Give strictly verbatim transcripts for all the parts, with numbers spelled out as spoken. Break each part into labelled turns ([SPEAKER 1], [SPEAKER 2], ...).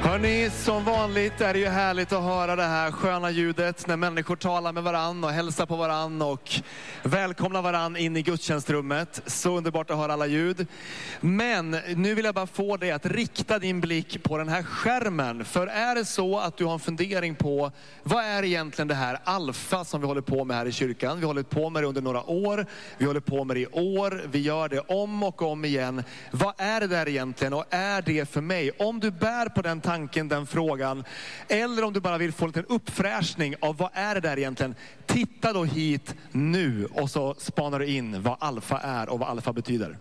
[SPEAKER 1] Hörrni, som vanligt är det ju härligt att höra det här sköna ljudet när människor talar med varann och hälsar på varann och välkomnar varann in i gudstjänstrummet. Så underbart att höra alla ljud. Men nu vill jag bara få dig att rikta din blick på den här skärmen. För är det så att du har en fundering på vad är egentligen det här alfa som vi håller på med här i kyrkan? Vi har hållit på med det under några år. Vi håller på med det i år. Vi gör det om och om igen. Vad är det där egentligen och är det för mig? Om du bär på den tanken, den frågan, eller om du bara vill få en liten uppfräschning av vad är det där egentligen, titta då hit nu och så spanar du in vad alfa är och vad alfa betyder.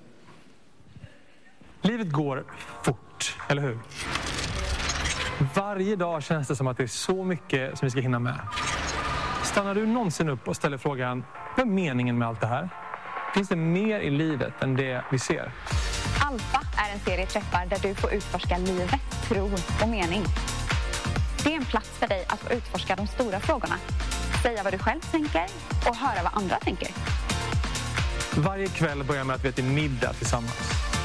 [SPEAKER 2] Livet går fort, eller hur? Varje dag känns det som att det är så mycket som vi ska hinna med. Stannar du någonsin upp och ställer frågan, vad är meningen med allt det här? Finns det mer i livet än det vi ser?
[SPEAKER 3] Alfa är en serie träffar där du får utforska livet, tro och mening. Det är en plats för dig att få utforska de stora frågorna. Säga vad du själv tänker och höra vad andra tänker.
[SPEAKER 2] Varje kväll börjar med att vi äter middag tillsammans.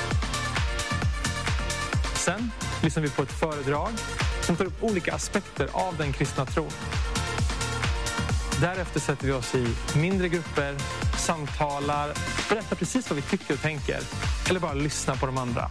[SPEAKER 2] Sen lyssnar vi på ett föredrag som tar upp olika aspekter av den kristna tron. Därefter sätter vi oss i mindre grupper, samtalar, berättar precis vad vi tycker och tänker. Eller bara lyssna på de andra.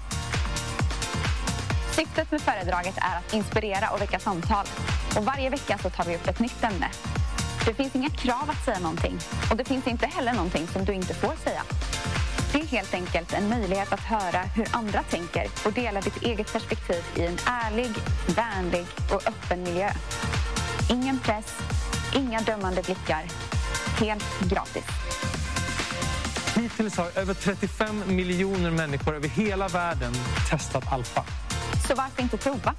[SPEAKER 3] Syftet med föredraget är att inspirera och väcka samtal. Och varje vecka så tar vi upp ett nytt ämne. Det finns inga krav att säga någonting. Och det finns inte heller någonting som du inte får säga. Det är helt enkelt en möjlighet att höra hur andra tänker och dela ditt eget perspektiv i en ärlig, vänlig och öppen miljö. Ingen press, inga dömande blickar. Helt gratis.
[SPEAKER 2] Hittills har över trettiofem miljoner människor över hela världen testat alfa.
[SPEAKER 3] Så varför inte prova?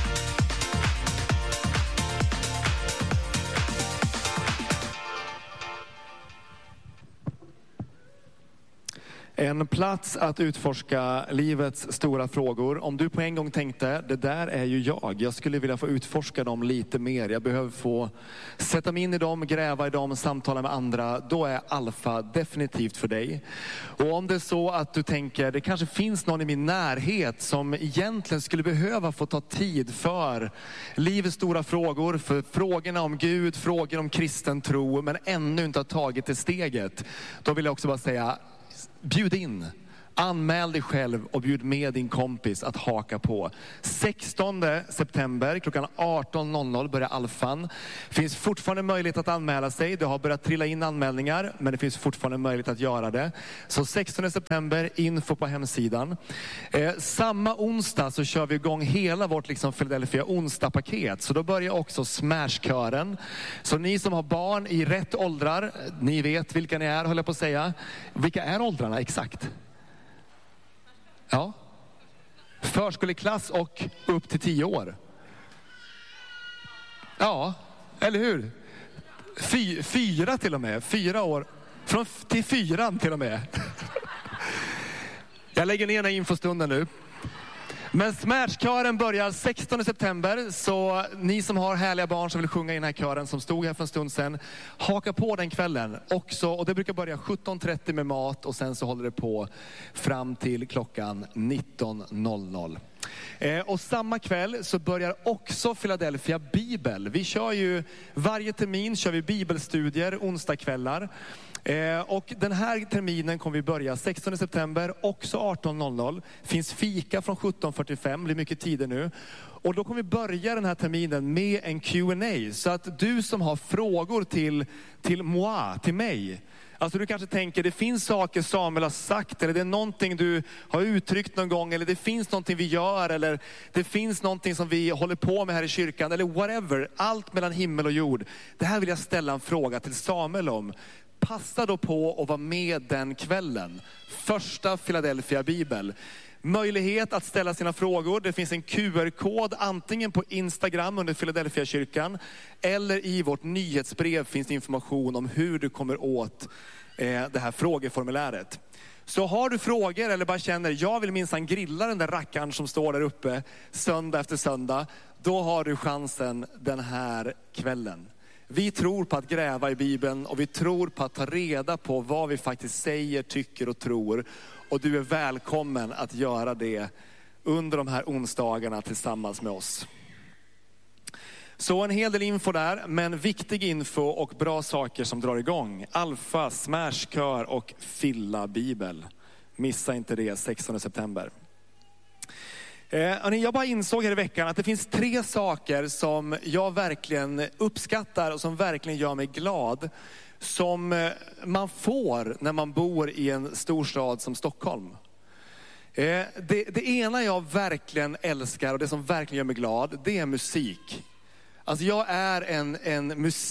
[SPEAKER 1] En plats att utforska livets stora frågor. Om du på en gång tänkte, det där är ju jag. Jag skulle vilja få utforska dem lite mer. Jag behöver få sätta mig in i dem, gräva i dem, samtala med andra. Då är alfa definitivt för dig. Och om det är så att du tänker, det kanske finns någon i min närhet som egentligen skulle behöva få ta tid för livets stora frågor. För frågorna om Gud, frågor om kristen tro, men ännu inte har tagit det steget. Då vill jag också bara säga, bjud in, anmäl dig själv och bjud med din kompis att haka på. sextonde september klockan arton noll noll börjar alfan. Finns fortfarande möjlighet att anmäla sig. Det har börjat trilla in anmälningar, men det finns fortfarande möjlighet att göra det. Så sextonde september, info på hemsidan. Eh, samma onsdag så kör vi igång hela vårt liksom Philadelphia onsdag-paket. Så då börjar också Smash-kören. Så ni som har barn i rätt åldrar, ni vet vilka ni är, håller jag på att säga. Vilka är åldrarna exakt? Ja, förskoleklass och upp till tio år. Ja, eller hur? Fy, fyra till och med, fyra år. Från till fyran till och med. Jag lägger ner den här infostunden nu. Men Smash-kören börjar sextonde september, så ni som har härliga barn som vill sjunga i den här kören som stod här för en stund sedan, haka på den kvällen också. Och det brukar börja sjutton trettio med mat och sen så håller det på fram till klockan nitton noll noll. Eh, och samma kväll så börjar också Philadelphia Bibel. Vi kör ju varje termin kör vi bibelstudier onsdagskvällar. Eh, och den här terminen kommer vi börja sextonde september, också arton noll noll. Finns fika från sjutton fyrtiofem, blir mycket tider nu. Och då kommer vi börja den här terminen med en Q and A. Så att du som har frågor till, till moi, till mig. Alltså du kanske tänker, det finns saker Samuel har sagt, eller det är någonting du har uttryckt någon gång, eller det finns någonting vi gör, eller det finns någonting som vi håller på med här i kyrkan, eller whatever. Allt mellan himmel och jord. Det här vill jag ställa en fråga till Samuel om. Passa då på att vara med den kvällen. Första Philadelphia Bibel. Möjlighet att ställa sina frågor. Det finns en Q R-kod antingen på Instagram under Philadelphia kyrkan, eller i vårt nyhetsbrev finns det information om hur du kommer åt eh, det här frågeformuläret. Så har du frågor eller bara känner, jag vill minsann grilla den där rackaren som står där uppe söndag efter söndag, då har du chansen den här kvällen. Vi tror på att gräva i Bibeln och vi tror på att ta reda på vad vi faktiskt säger, tycker och tror. Och du är välkommen att göra det under de här onsdagarna tillsammans med oss. Så en hel del info där, men viktig info och bra saker som drar igång. Alfa, Smash, Kör och Fylla Bibel. Missa inte det, sextonde september. Eh, jag bara insåg här i veckan att det finns tre saker som jag verkligen uppskattar och som verkligen gör mig glad. Som man får när man bor i en storstad som Stockholm. Eh, det, det ena jag verkligen älskar och det som verkligen gör mig glad, det är musik. Alltså jag är en, en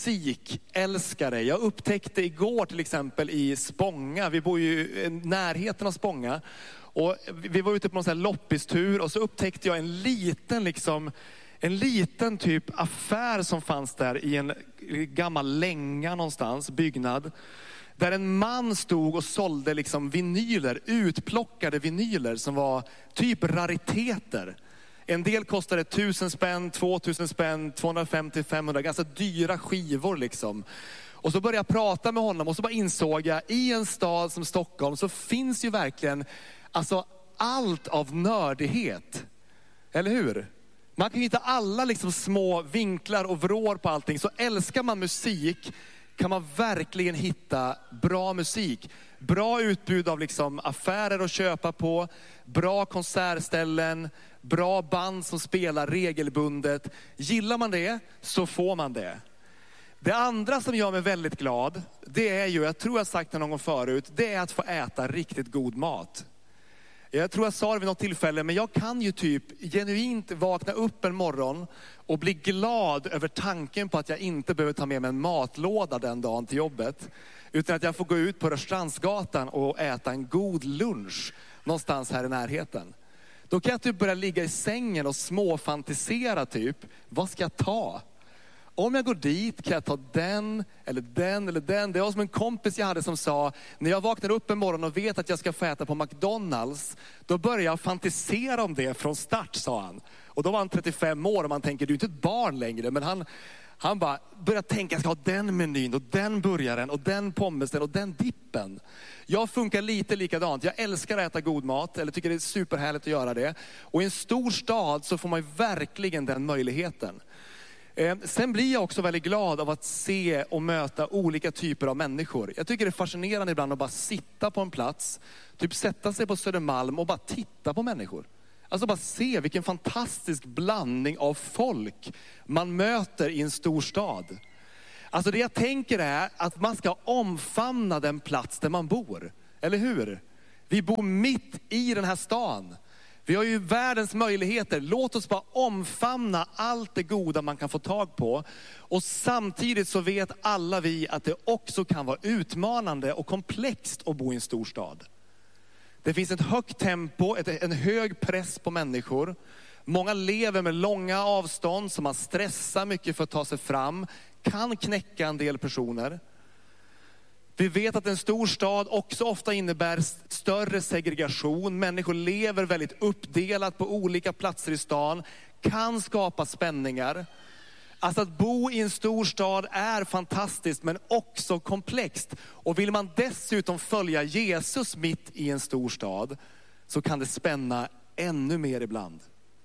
[SPEAKER 1] musikälskare. Jag upptäckte igår till exempel i Spånga, vi bor ju i närheten av Spånga. Och vi var ute på någon sån här loppistur och så upptäckte jag en liten, liksom, en liten typ affär som fanns där i en gammal länga någonstans, byggnad. Där en man stod och sålde liksom vinyler, utplockade vinyler som var typ rariteter. En del kostade tusen spänn, tvåtusen spänn, tvåhundrafemtio, femhundra, ganska dyra skivor liksom. Och så började jag prata med honom och så bara insåg jag, i en stad som Stockholm så finns ju verkligen alltså allt av nördighet. Eller hur? Man kan hitta alla liksom små vinklar och vrår på allting. Så älskar man musik kan man verkligen hitta bra musik. Bra utbud av liksom affärer att köpa på. Bra konsertställen. Bra band som spelar regelbundet. Gillar man det så får man det. Det andra som gör mig väldigt glad, det är ju, jag tror jag sagt det någon gång förut, det är att få äta riktigt god mat. Jag tror jag sa det vid något tillfälle, men jag kan ju typ genuint vakna upp en morgon och bli glad över tanken på att jag inte behöver ta med mig en matlåda den dagen till jobbet. Utan att jag får gå ut på Rörstrandsgatan och äta en god lunch någonstans här i närheten. Då kan jag typ börja ligga i sängen och småfantisera typ, vad ska jag ta? Om jag går dit kan jag ta den eller den eller den. Det var som en kompis jag hade som sa, när jag vaknar upp en morgon och vet att jag ska få äta på McDonalds, då börjar jag fantisera om det från start, sa han. Och då var han trettiofem år och man tänker, du är inte ett barn längre. Men han, han bara började tänka, jag ska ha den menyn och den burgaren och den pommesen och den dippen. Jag funkar lite likadant. Jag älskar att äta god mat, eller tycker det är superhärligt att göra det. Och i en stor stad så får man ju verkligen den möjligheten. Sen blir jag också väldigt glad av att se och möta olika typer av människor. Jag tycker det är fascinerande ibland att bara sitta på en plats, typ sätta sig på Södermalm och bara titta på människor. Alltså bara se vilken fantastisk blandning av folk man möter i en stor stad. Alltså det jag tänker är att man ska omfamna den plats där man bor. Eller hur? Vi bor mitt i den här stan. Vi har ju världens möjligheter. Låt oss bara omfamna allt det goda man kan få tag på. Och samtidigt så vet alla vi att det också kan vara utmanande och komplext att bo i en stor stad. Det finns ett högt tempo, ett, en hög press på människor. Många lever med långa avstånd som man stressar mycket för att ta sig fram. Kan knäcka en del personer. Vi vet att en stor stad också ofta innebär större segregation. Människor lever väldigt uppdelat på olika platser i stan. Kan skapa spänningar. Alltså att bo i en stor stad är fantastiskt men också komplext. Och vill man dessutom följa Jesus mitt i en stor stad så kan det spänna ännu mer ibland.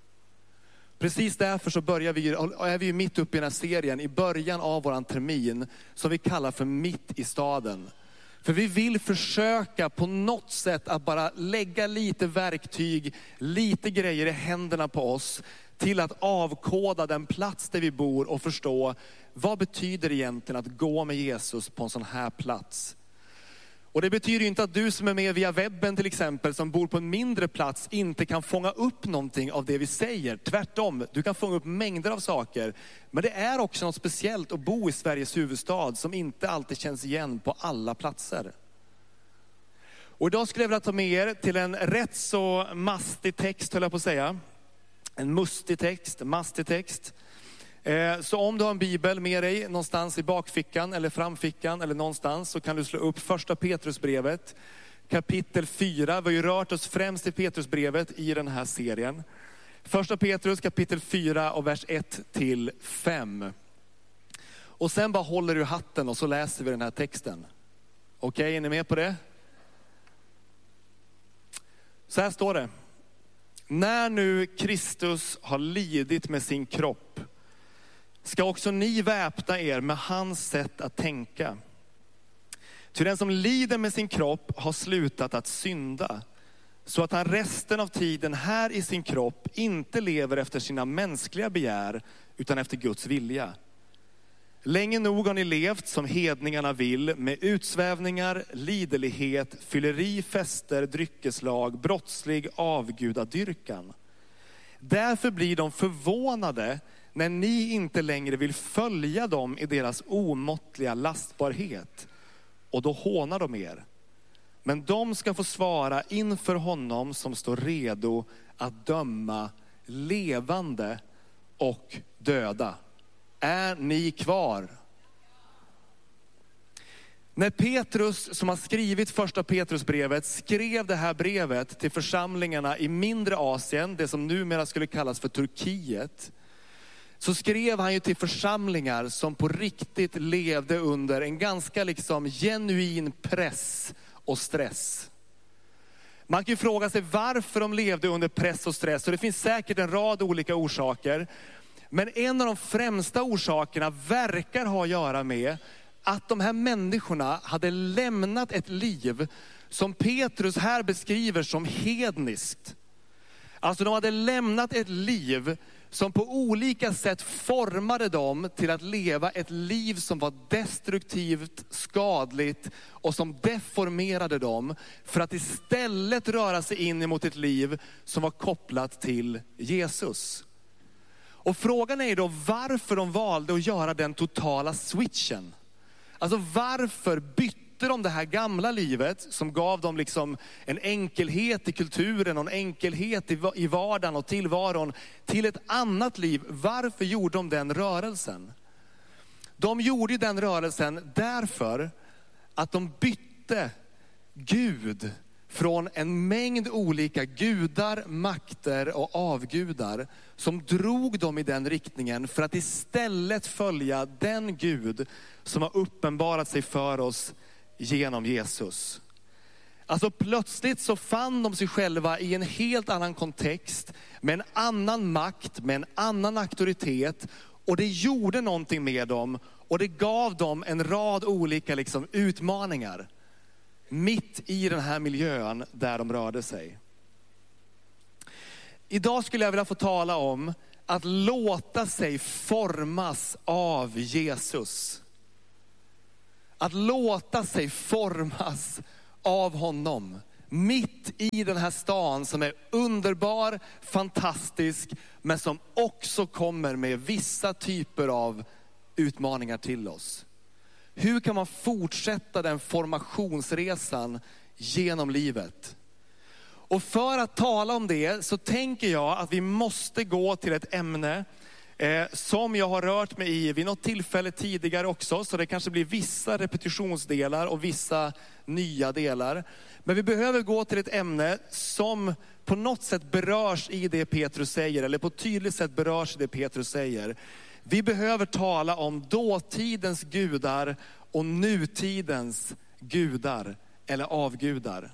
[SPEAKER 1] Precis därför så börjar vi, är vi mitt uppe i den här serien i början av våran termin som vi kallar för Mitt i staden. För vi vill försöka på något sätt att bara lägga lite verktyg, lite grejer i händerna på oss till att avkoda den plats där vi bor och förstå vad betyder egentligen att gå med Jesus på en sån här plats. Och det betyder ju inte att du som är med via webben till exempel, som bor på en mindre plats, inte kan fånga upp någonting av det vi säger. Tvärtom, du kan fånga upp mängder av saker. Men det är också något speciellt att bo i Sveriges huvudstad som inte alltid känns igen på alla platser. Och idag skulle jag vilja ta med er till en rätt så mastig text, höll jag på att säga. En mustig text, mastig text. Så om du har en bibel med dig någonstans i bakfickan eller framfickan eller någonstans, så kan du slå upp första Petrusbrevet kapitel fyra. Vi har ju rört oss främst i Petrusbrevet i den här serien. Första Petrus kapitel fyra och vers ett till fem. Och sen bara håller du hatten och så läser vi den här texten. Okej, är ni med på det? Så här står det. När nu Kristus har lidit med sin kropp, ska också ni väpna er med hans sätt att tänka. Ty den som lider med sin kropp har slutat att synda, så att han resten av tiden här i sin kropp inte lever efter sina mänskliga begär, utan efter Guds vilja. Länge nog har ni levt som hedningarna vill, med utsvävningar, liderlighet, fylleri, fester, dryckeslag, brottslig avgudadyrkan. Därför blir de förvånade när ni inte längre vill följa dem i deras omåttliga lastbarhet. Och då hånar de er. Men de ska få svara inför honom som står redo att döma levande och döda. Är ni kvar? När Petrus, som har skrivit första Petrusbrevet, skrev det här brevet till församlingarna i mindre Asien, det som numera skulle kallas för Turkiet, så skrev han ju till församlingar som på riktigt levde under en ganska liksom genuin press och stress. Man kan ju fråga sig varför de levde under press och stress, och det finns säkert en rad olika orsaker. Men en av de främsta orsakerna verkar ha att göra med att de här människorna hade lämnat ett liv som Petrus här beskriver som hedniskt. Alltså de hade lämnat ett liv som på olika sätt formade dem till att leva ett liv som var destruktivt, skadligt och som deformerade dem, för att istället röra sig in emot ett liv som var kopplat till Jesus. Och frågan är då varför de valde att göra den totala switchen. Alltså varför bytte de det här gamla livet som gav dem liksom en enkelhet i kulturen och en enkelhet i vardagen och tillvaron till ett annat liv. Varför gjorde de den rörelsen? De gjorde den rörelsen därför att de bytte Gud från en mängd olika gudar, makter och avgudar som drog dem i den riktningen, för att istället följa den Gud som har uppenbarat sig för oss genom Jesus. Alltså plötsligt så fann de sig själva i en helt annan kontext, med en annan makt, med en annan auktoritet, och det gjorde någonting med dem, och det gav dem en rad olika liksom utmaningar mitt i den här miljön där de rörde sig. Idag skulle jag vilja få tala om att låta sig formas av Jesus. Att låta sig formas av honom. Mitt i den här stan som är underbar, fantastisk, men som också kommer med vissa typer av utmaningar till oss. Hur kan man fortsätta den formationsresan genom livet? Och för att tala om det så tänker jag att vi måste gå till ett ämne eh, som jag har rört mig i vid något tillfälle tidigare också. Så det kanske blir vissa repetitionsdelar och vissa nya delar. Men vi behöver gå till ett ämne som på något sätt berörs i det Petrus säger, eller på ett tydligt sätt berörs i det Petrus säger. Vi behöver tala om dåtidens gudar och nutidens gudar eller avgudar.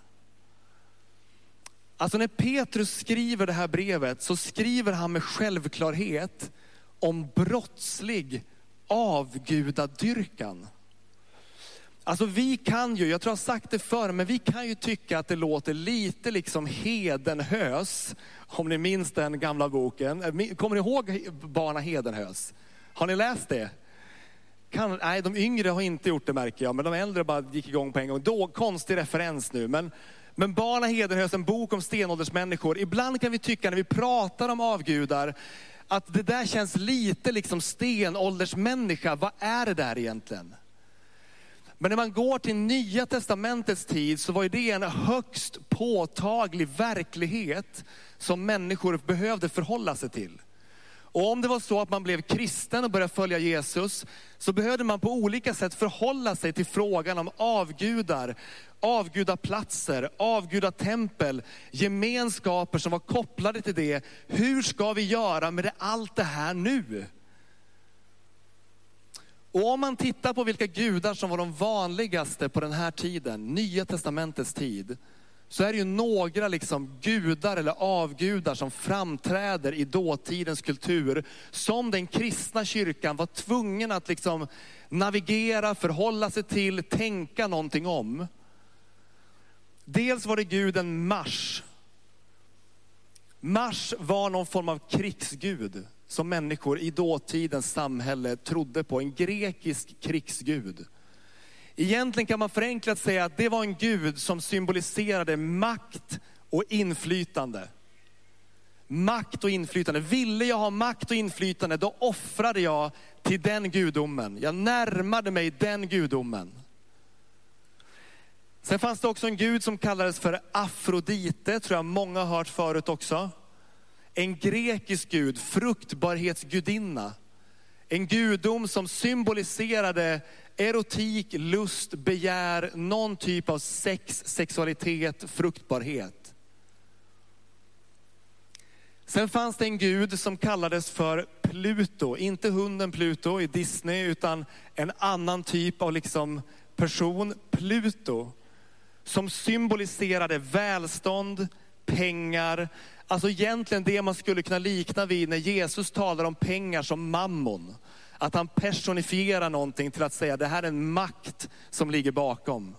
[SPEAKER 1] Alltså när Petrus skriver det här brevet så skriver han med självklarhet om brottslig avgudadyrkan. Alltså vi kan ju, jag tror jag har sagt det förr, men vi kan ju tycka att det låter lite liksom Hedenhös. Om ni minns den gamla boken. Kommer ni ihåg Barna Hedenhös? Har ni läst det? Kan, nej, de yngre har inte gjort det märker jag, men de äldre bara gick igång på en gång. Då, konstig referens nu, men, men Barna Hedenhös, en bok om stenåldersmänniskor. Ibland kan vi tycka när vi pratar om avgudar att det där känns lite liksom stenåldersmänniska. Vad är det där egentligen? Men när man går till Nya testamentets tid så var ju det en högst påtaglig verklighet som människor behövde förhålla sig till. Och om det var så att man blev kristen och började följa Jesus, så behövde man på olika sätt förhålla sig till frågan om avgudar, avgudaplatser, avgudatempel, gemenskaper som var kopplade till det. Hur ska vi göra med det, allt det här nu? Och om man tittar på vilka gudar som var de vanligaste på den här tiden, Nya testamentets tid, så är det ju några liksom gudar eller avgudar som framträder i dåtidens kultur, som den kristna kyrkan var tvungen att liksom navigera, förhålla sig till, tänka någonting om. Dels var det guden Mars. Mars var någon form av krigsgud som människor i dåtidens samhälle trodde på. En grekisk krigsgud. Egentligen kan man förenklat säga att det var en gud som symboliserade makt och inflytande. Makt och inflytande. Ville jag ha makt och inflytande, då offrade jag till den gudomen. Jag närmade mig den gudomen. Sen fanns det också en gud som kallades för Afrodite, tror jag många har hört förut också. En grekisk gud, fruktbarhetsgudinna. En gudom som symboliserade erotik, lust, begär, någon typ av sex, sexualitet, fruktbarhet. Sen fanns det en gud som kallades för Pluto. Inte hunden Pluto i Disney, utan en annan typ av liksom person, Pluto. Som symboliserade välstånd, pengar. Alltså egentligen det man skulle kunna likna vid när Jesus talar om pengar som mammon. Att han personifierar någonting till att säga det här är en makt som ligger bakom.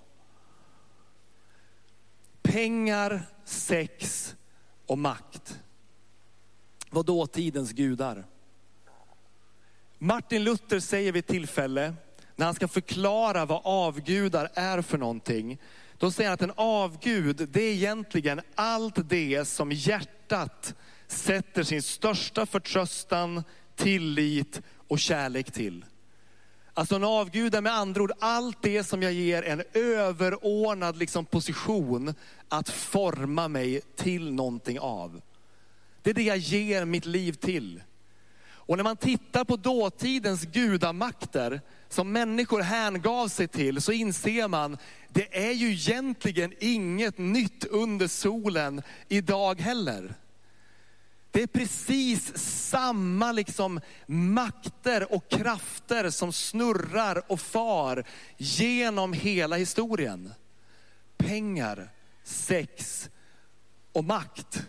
[SPEAKER 1] Pengar, sex och makt var dåtidens gudar. Martin Luther säger vid tillfälle, när han ska förklara vad avgudar är för någonting, då säger han att en avgud, det är egentligen allt det som hjärtat sätter sin största förtröstan, tillit och kärlek till. Alltså en avgud är med andra ord allt det som jag ger en överordnad liksom position att forma mig till någonting av. Det är det jag ger mitt liv till. Och när man tittar på dåtidens gudamakter som människor hängav sig till, så inser man, det är ju egentligen inget nytt under solen idag heller. Det är precis samma liksom makter och krafter som snurrar och far genom hela historien. Pengar, sex och makt.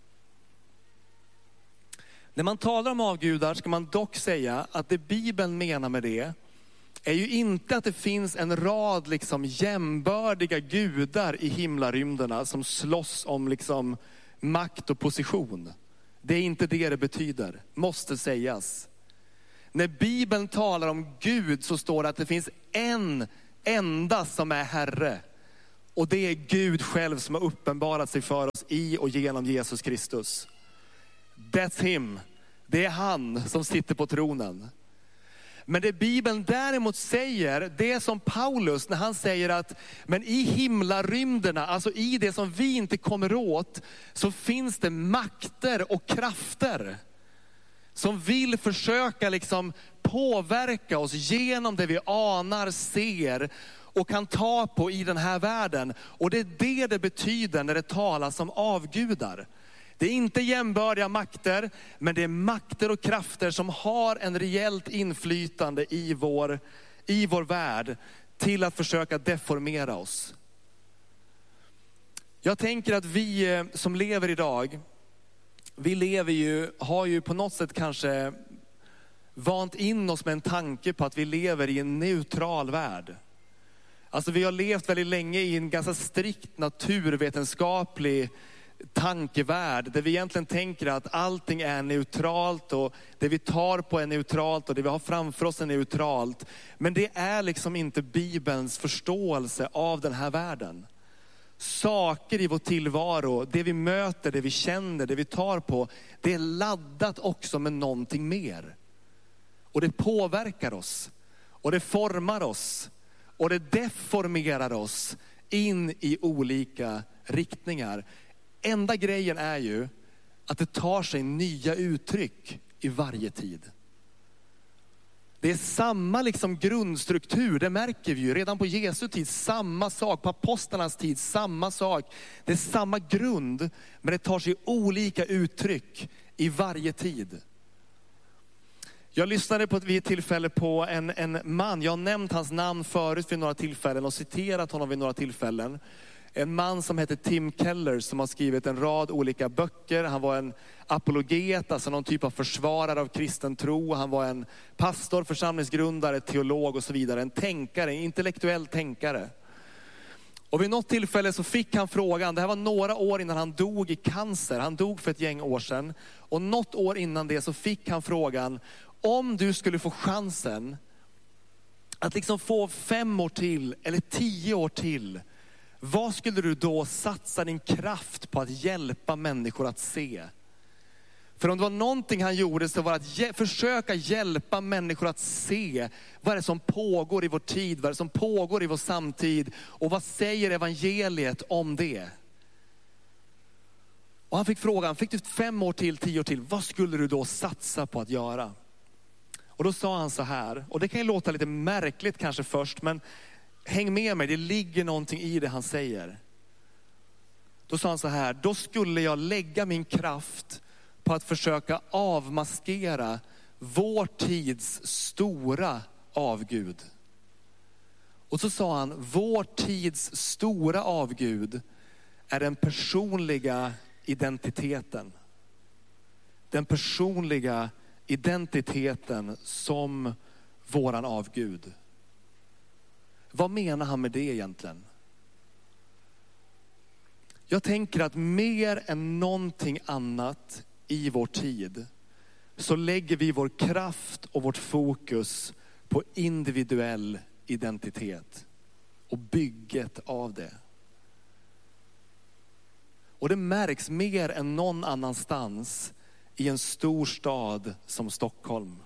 [SPEAKER 1] När man talar om avgudar ska man dock säga att det Bibeln menar med det är ju inte att det finns en rad liksom jämbördiga gudar i himlarymderna som slåss om liksom makt och position. Det är inte det det betyder, måste sägas. När Bibeln talar om Gud så står det att det finns en enda som är Herre. Och det är Gud själv som har uppenbarat sig för oss i och genom Jesus Kristus. That's him. Det är han som sitter på tronen. Men det Bibeln däremot säger, det är som Paulus när han säger att men i himlarymderna, alltså i det som vi inte kommer åt, så finns det makter och krafter som vill försöka liksom påverka oss genom det vi anar, ser och kan ta på i den här världen. Och det är det det betyder när det talas om avgudar. Det är inte jämbördiga makter, men det är makter och krafter som har en reellt inflytande i vår, i vår värld till att försöka deformera oss. Jag tänker att vi som lever idag, vi lever ju, har ju på något sätt kanske vant in oss med en tanke på att vi lever i en neutral värld. Alltså vi har levt väldigt länge i en ganska strikt naturvetenskaplig tankevärld där vi egentligen tänker att allting är neutralt och det vi tar på är neutralt och det vi har framför oss är neutralt. Men det är liksom inte Bibelns förståelse av den här världen. Saker i vår tillvaro, det vi möter, det vi känner, det vi tar på, det är laddat också med någonting mer. Och det påverkar oss och det formar oss och det deformerar oss in i olika riktningar. Enda grejen är ju att det tar sig nya uttryck i varje tid. Det är samma liksom grundstruktur, det märker vi ju redan på Jesu tid, samma sak, på apostlarnas tid, samma sak. Det är samma grund, men det tar sig olika uttryck i varje tid. Jag lyssnade på ett vid tillfälle på en, en man, jag har nämnt hans namn förut vid några tillfällen och citerat honom vid några tillfällen. En man som heter Tim Keller som har skrivit en rad olika böcker. Han var en apologet, alltså någon typ av försvarare av kristen tro. Han var en pastor, församlingsgrundare, teolog och så vidare. En tänkare, en intellektuell tänkare. Och vid något tillfälle så fick han frågan, det här var några år innan han dog i cancer. Han dog för ett gäng år sedan. Och något år innan det så fick han frågan, om du skulle få chansen att liksom få fem år till eller tio år till, vad skulle du då satsa din kraft på att hjälpa människor att se? För om det var någonting han gjorde så var det att ge- försöka hjälpa människor att se vad är det som pågår i vår tid, vad är det som pågår i vår samtid och vad säger evangeliet om det? Och han fick frågan, fick du fem år till, tio år till, vad skulle du då satsa på att göra? Och då sa han så här, och det kan ju låta lite märkligt kanske först, men häng med mig, det ligger någonting i det han säger. Då sa han så här, då skulle jag lägga min kraft på att försöka avmaskera vår tids stora avgud. Och så sa han, vår tids stora avgud är den personliga identiteten. Den personliga identiteten som våran avgud. Vad menar han med det egentligen? Jag tänker att mer än någonting annat i vår tid så lägger vi vår kraft och vårt fokus på individuell identitet och bygget av det. Och det märks mer än någon annanstans i en stor stad som Stockholm.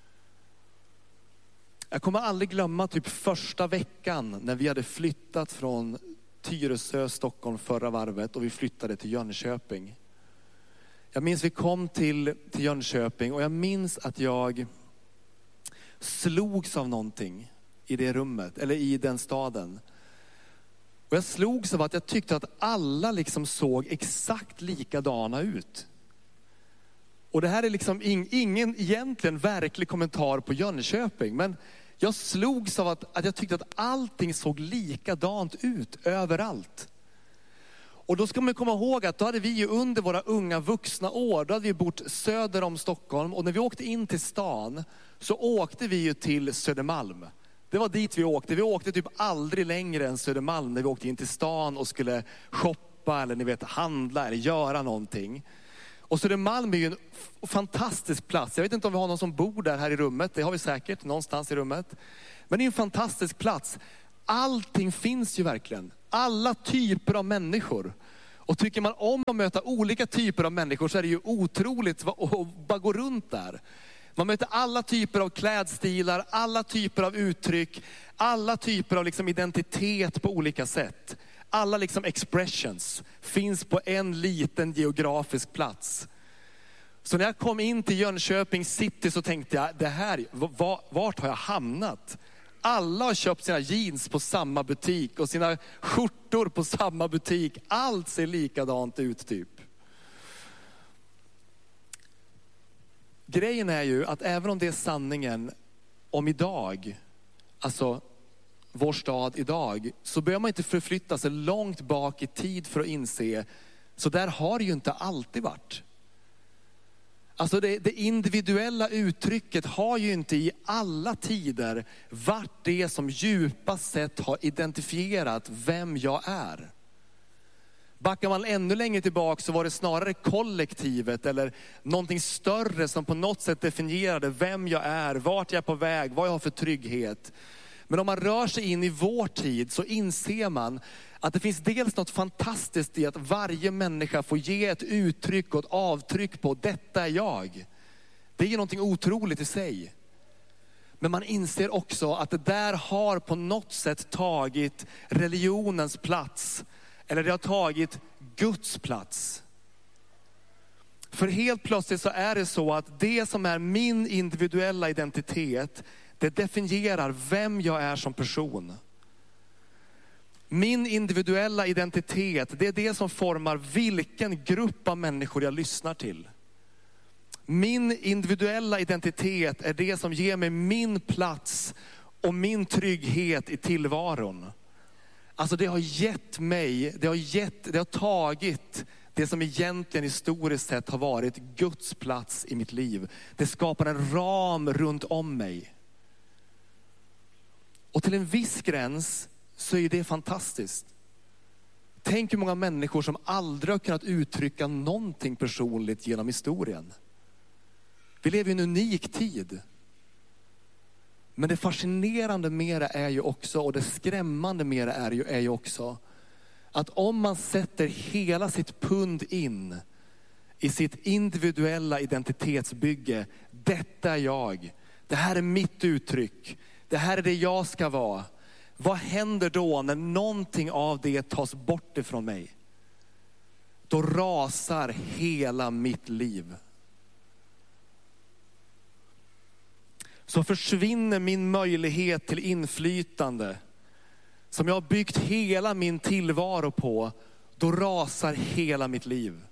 [SPEAKER 1] Jag kommer aldrig glömma typ första veckan när vi hade flyttat från Tyresö, Stockholm förra varvet och vi flyttade till Jönköping. Jag minns vi kom till, till Jönköping och jag minns att jag slogs av någonting i det rummet eller i den staden. Och jag slogs av att jag tyckte att alla liksom såg exakt likadana ut. Och det här är liksom in, ingen egentligen verklig kommentar på Jönköping. Men jag slogs av att, att jag tyckte att allting såg likadant ut överallt. Och då ska man komma ihåg att då hade vi ju under våra unga vuxna år, då hade vi bott söder om Stockholm. Och när vi åkte in till stan så åkte vi ju till Södermalm. Det var dit vi åkte. Vi åkte typ aldrig längre än Södermalm när vi åkte in till stan och skulle shoppa eller ni vet handla eller göra någonting. Och Södermalm är ju en fantastisk plats. Jag vet inte om vi har någon som bor där här i rummet. Det har vi säkert någonstans i rummet. Men det är en fantastisk plats. Allting finns ju verkligen. Alla typer av människor. Och tycker man om att möta olika typer av människor så är det ju otroligt att bara gå runt där. Man möter alla typer av klädstilar, alla typer av uttryck, alla typer av liksom identitet på olika sätt. Alla liksom expressions finns på en liten geografisk plats. Så när jag kom in till Jönköping city så tänkte jag, det här, vart har jag hamnat? Alla har köpt sina jeans på samma butik och sina skjortor på samma butik. Allt ser likadant ut typ. Grejen är ju att även om det är sanningen om idag, alltså vår stad idag, så behöver man inte förflytta sig långt bak i tid för att inse, så där har det ju inte alltid varit. Alltså det, det individuella uttrycket har ju inte i alla tider varit det som djupast sett har identifierat vem jag är. Backar man ännu längre tillbaka så var det snarare kollektivet eller någonting större som på något sätt definierade vem jag är, vart jag är på väg, vad jag har för trygghet. Men om man rör sig in i vår tid så inser man att det finns dels något fantastiskt i att varje människa får ge ett uttryck och ett avtryck på detta är jag. Det är ju någonting otroligt i sig. Men man inser också att det där har på något sätt tagit religionens plats. Eller det har tagit Guds plats. För helt plötsligt så är det så att det som är min individuella identitet, det definierar vem jag är som person. Min individuella identitet, det är det som formar vilken grupp av människor jag lyssnar till. Min individuella identitet är det som ger mig min plats och min trygghet i tillvaron. Alltså det har gett mig, det har, gett, det har tagit det som egentligen historiskt sett har varit Guds plats i mitt liv. Det skapar en ram runt om mig. Och till en viss gräns så är det fantastiskt. Tänk hur många människor som aldrig har kunnat uttrycka någonting personligt genom historien. Vi lever i en unik tid. Men det fascinerande med det är ju också, och det skrämmande med det är ju, är ju också, att om man sätter hela sitt pund in i sitt individuella identitetsbygge. Detta är jag. Det här är mitt uttryck. Det här är det jag ska vara. Vad händer då när någonting av det tas bort ifrån mig? Då rasar hela mitt liv. Så försvinner min möjlighet till inflytande, som jag har byggt hela min tillvaro på, då rasar hela mitt liv.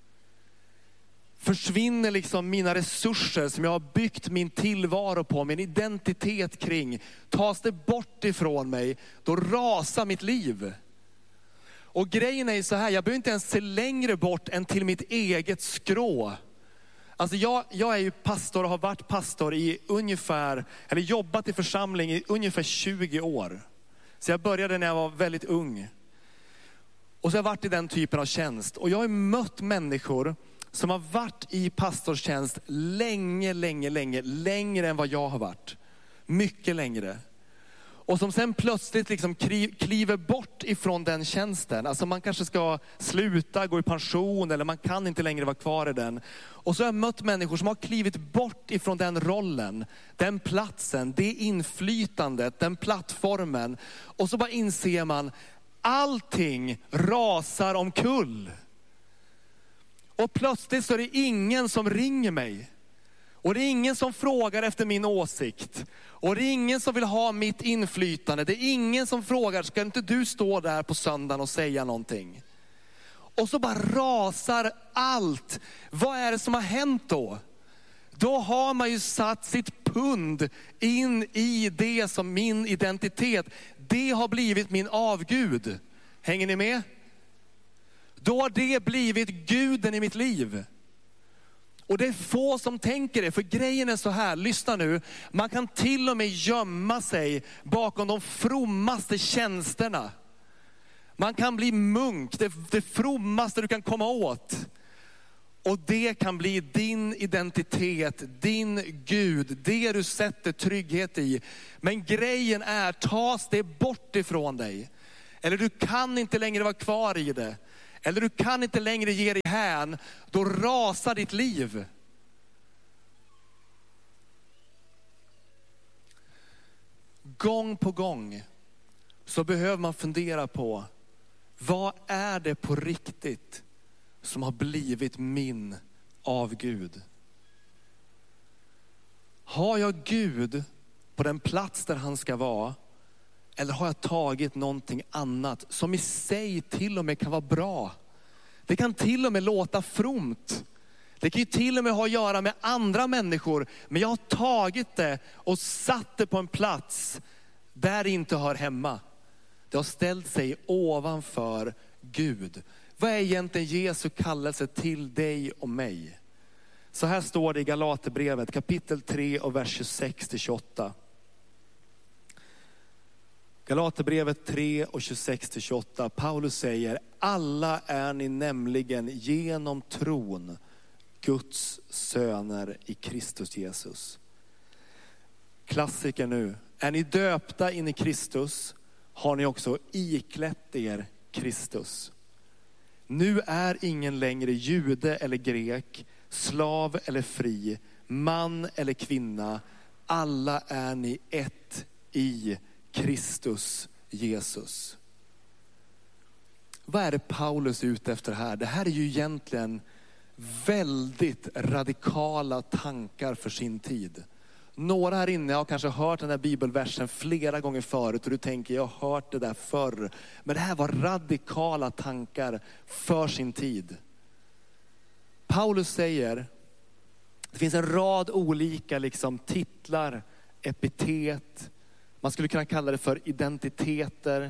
[SPEAKER 1] Försvinner liksom mina resurser som jag har byggt min tillvaro på, min identitet kring, tas det bort ifrån mig, då rasar mitt liv. Och grejen är ju så här, jag behöver inte ens se längre bort än till mitt eget skrå. Alltså jag, jag är ju pastor och har varit pastor i ungefär, eller jobbat i församling i ungefär tjugo år. Så jag började när jag var väldigt ung. Och så har jag varit i den typen av tjänst. Och jag har mött människor som har varit i pastorstjänst länge, länge, länge, längre än vad jag har varit. Mycket längre. Och som sen plötsligt liksom kliver bort ifrån den tjänsten. Alltså man kanske ska sluta, gå i pension, eller man kan inte längre vara kvar i den. Och så har jag mött människor som har klivit bort ifrån den rollen, den platsen, det inflytandet, den plattformen. Och så bara inser man, allting rasar omkull. Och plötsligt så är det ingen som ringer mig. Och det är ingen som frågar efter min åsikt. Och det är ingen som vill ha mitt inflytande. Det är ingen som frågar, ska inte du stå där på söndagen och säga någonting? Och så bara rasar allt. Vad är det som har hänt då? Då har man ju satt sitt pund in i det som min identitet. Det har blivit min avgud. Hänger ni med? Då har det blivit guden i mitt liv. Och det är få som tänker det, för grejen är så här, lyssna nu. Man kan till och med gömma sig bakom de frommaste tjänsterna. Man kan bli munk, det, det frommaste du kan komma åt. Och det kan bli din identitet, din Gud, det du sätter trygghet i. Men grejen är, tas det bort ifrån dig. Eller du kan inte längre vara kvar i det. Eller du kan inte längre ge dig hän, då rasar ditt liv. Gång på gång så behöver man fundera på, vad är det på riktigt som har blivit min avgud? Har jag Gud på den plats där han ska vara? Eller har jag tagit någonting annat som i sig till och med kan vara bra? Det kan till och med låta fromt. Det kan ju till och med ha att göra med andra människor. Men jag har tagit det och satt det på en plats där det inte hör hemma. Det har ställt sig ovanför Gud. Vad är egentligen Jesu kallelse till dig och mig? Så här står det i Galaterbrevet kapitel tre och vers tjugosex till tjugoåtta. Galaterbrevet tre och tjugosex till tjugoåtta. Paulus säger, alla är ni nämligen genom tron Guds söner i Kristus Jesus. Klassiker nu. Är ni döpta in i Kristus, har ni också iklätt er Kristus. Nu är ingen längre jude eller grek, slav eller fri, man eller kvinna. Alla är ni ett i Kristus Jesus. Vad är det Paulus är ute efter här? Det här är ju egentligen väldigt radikala tankar för sin tid. Några här inne har kanske hört den här bibelversen flera gånger förut och du tänker, jag har hört det där förr. Men det här var radikala tankar för sin tid. Paulus säger, det finns en rad olika liksom titlar, epitet. Man skulle kunna kalla det för identiteter.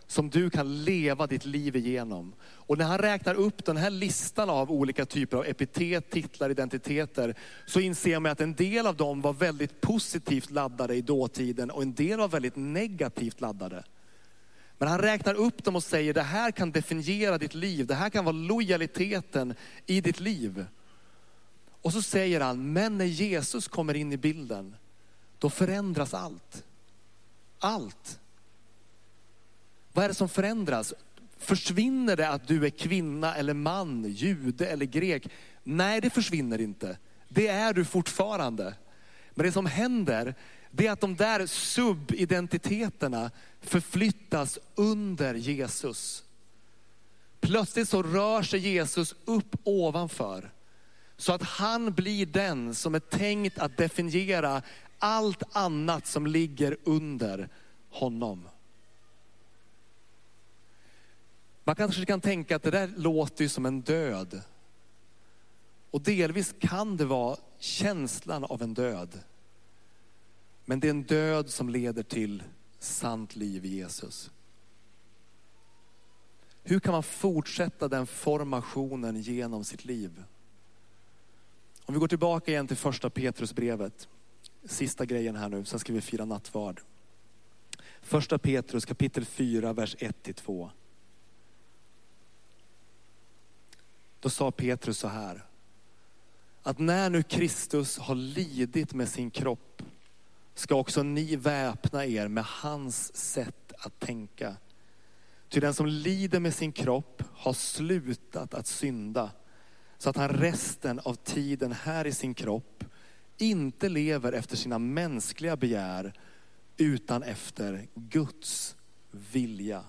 [SPEAKER 1] som du kan leva ditt liv igenom. Och när han räknar upp den här listan av olika typer av epitet, titlar, identiteter, så inser man att en del av dem var väldigt positivt laddade i dåtiden och en del var väldigt negativt laddade. Men han räknar upp dem och säger, det här kan definiera ditt liv. Det här kan vara lojaliteten i ditt liv. Och så säger han, men när Jesus kommer in i bilden, då förändras allt. Allt. Vad är det som förändras? Försvinner det att du är kvinna eller man, jude eller grek? Nej, det försvinner inte. Det är du fortfarande. Men det som händer, det är att de där subidentiteterna förflyttas under Jesus. Plötsligt så rör sig Jesus upp ovanför. Så att han blir den som är tänkt att definiera allt annat som ligger under honom. Man kanske kan tänka att det där låter som en död. Och delvis kan det vara känslan av en död. Men det är en död som leder till sant liv i Jesus. Hur kan man fortsätta den formationen genom sitt liv? Om vi går tillbaka igen till första Petrusbrevet. Sista grejen här nu, sen ska vi fira nattvard. Första Petrus kapitel fyra, vers ett till två. Då sa Petrus så här. Att när nu Kristus har lidit med sin kropp, ska också ni väpna er med hans sätt att tänka. Ty den som lider med sin kropp har slutat att synda, så att han resten av tiden här i sin kropp inte lever efter sina mänskliga begär, utan efter Guds vilja.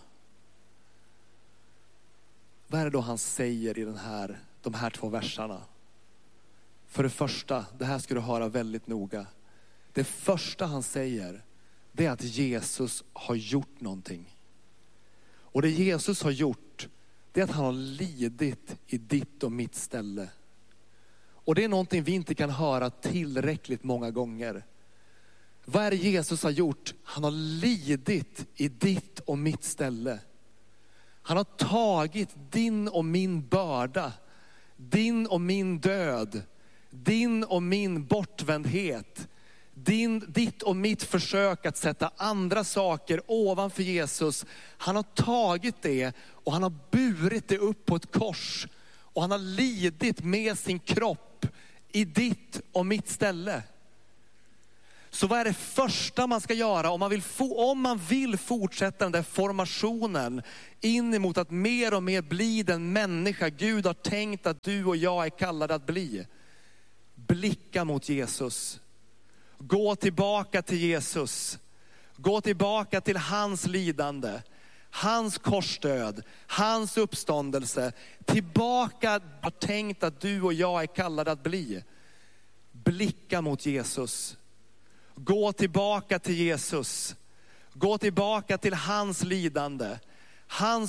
[SPEAKER 1] Vad är det då han säger i den här, de här två verserna? För det första, det här ska du höra väldigt noga. Det första han säger, det är att Jesus har gjort någonting. Och det Jesus har gjort, det är att han har lidit i ditt och mitt ställe. Och det är någonting vi inte kan höra tillräckligt många gånger. Vad är det Jesus har gjort? Han har lidit i ditt och mitt ställe. Han har tagit din och min börda, din och min död, din och min bortvändhet, din, ditt och mitt försök att sätta andra saker ovanför Jesus. Han har tagit det och han har burit det upp på ett kors. Och han har lidit med sin kropp i ditt och mitt ställe. Så vad är det första man ska göra om man vill, få, om man vill fortsätta den där formationen in emot att mer och mer bli den människa Gud har tänkt att du och jag är kallade att bli? Blicka mot Jesus. Gå tillbaka till Jesus. Gå tillbaka till hans lidande, hans korsdöd, hans uppståndelse. Tillbaka har tänkt att du och jag är kallade att bli. Blicka mot Jesus. Gå tillbaka till Jesus. Gå tillbaka till hans lidande, hans